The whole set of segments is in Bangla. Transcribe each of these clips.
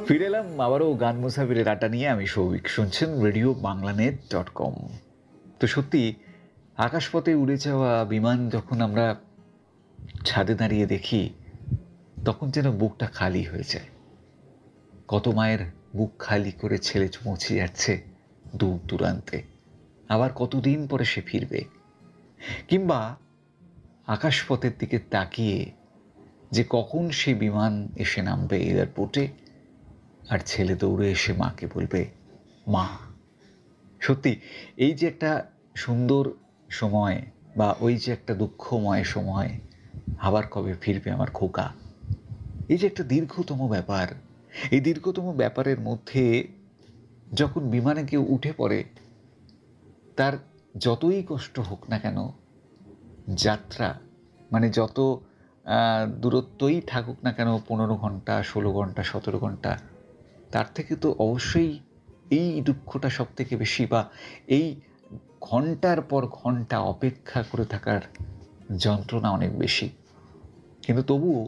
ফিরে এলাম আবারও গান মুসাফিরের আড্ডা নিয়ে। আমি সৌভিক, শুনছেন রেডিও বাংলানেট.com। তো সত্যি আকাশপথে উড়ে যাওয়া বিমান যখন আমরা ছাদে দাঁড়িয়ে দেখি, তখন যেন বুকটা খালি হয়ে যায়। কত মায়ের বুক খালি করে ছেলে পৌঁছে যাচ্ছে দূর দূরান্তে, আবার কতদিন পরে সে ফিরবে। কিংবা আকাশপথের দিকে তাকিয়ে যে কখন সে বিমান এসে নামবে এয়ারপোর্টে, আর ছেলে দৌড়ে এসে মাকে বলবে মা। সত্যি এই যে একটা সুন্দর সময়, বা ওই যে একটা দুঃখময় সময়, আবার কবে ফিরবে আমার খোকা, এই যে একটা দীর্ঘতম ব্যাপার, এই দীর্ঘতম ব্যাপারের মধ্যে যখন বিমানে কেউ উঠে পড়ে, তার যতই কষ্ট হোক না কেন, যাত্রা মানে যত দূরত্বই থাকুক না কেন, 15 ঘন্টা, 16 ঘন্টা, 17 ঘন্টা, তার থেকে তো অবশ্যই এই দুঃখটা সব থেকে বেশি, বা এই ঘন্টার পর ঘন্টা অপেক্ষা করে থাকার যন্ত্রণা অনেক বেশি। কিন্তু তবুও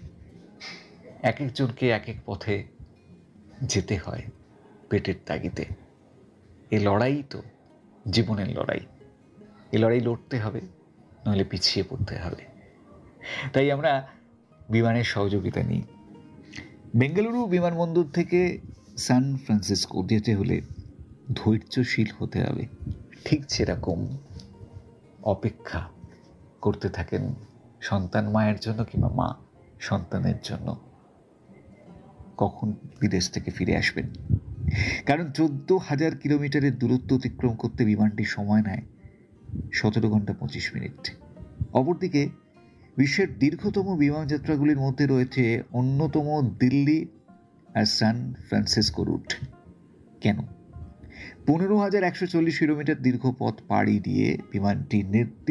এক একজনকে এক এক পথে যেতে হয় পেটের তাগিদে। এই লড়াই তো জীবনের লড়াই, এই লড়াই লড়তে হবে, নইলে পিছিয়ে পড়তে হবে। তাই আমরা বিমানের সহযোগিতা নিই। বেঙ্গালুরু বিমানবন্দর থেকে সান ফ্রান্সিসকো যেতে হলে ধৈর্যশীল হতে হবে। ঠিক যেরকম অপেক্ষা করতে থাকেন সন্তান মায়ের জন্য, কিংবা মা সন্তানের জন্য কখন বিদেশ থেকে ফিরে আসবেন। কারণ 14,000 কিলোমিটারের দূরত্ব অতিক্রম করতে বিমানটি সময় নেয় 17 ঘন্টা 25 মিনিট। অপরদিকে বিশ্বের দীর্ঘতম বিমান যাত্রাগুলির মধ্যে রয়েছে অন্যতম দিল্লি আর সান ফ্রান্সিসকো রুট। কেন? 15,140 কিলোমিটার দীর্ঘ পথ পাড়ি দিয়ে বিমানটি